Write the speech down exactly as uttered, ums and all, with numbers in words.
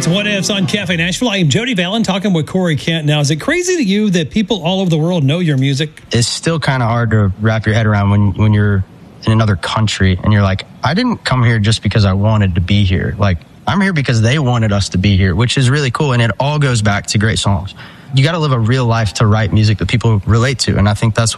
It's What Ifs on Cafe Nashville. I am Jody Vallon talking with Corey Kent. Now, is it crazy to you that people all over the world know your music? It's still kind of hard to wrap your head around when, when you're in another country and you're like, I didn't come here just because I wanted to be here. Like, I'm here because they wanted us to be here, which is really cool. And it all goes back to great songs. You got to live a real life to write music that people relate to. And I think that's